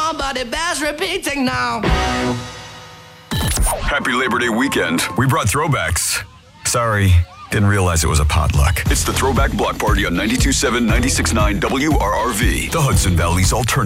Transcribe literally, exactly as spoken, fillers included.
on, but it bears repeating now. Happy Labor Day weekend. We brought throwbacks. Sorry, didn't realize it was a potluck. It's the Throwback Block Party on ninety-two point seven, ninety-six point nine W R R V, the Hudson Valley's alternative.